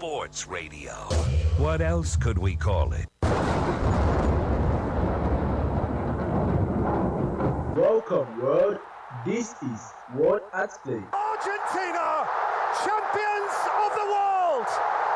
Sports Radio. What else could we call it? Welcome, world. This is World at Play. Argentina, champions of the world!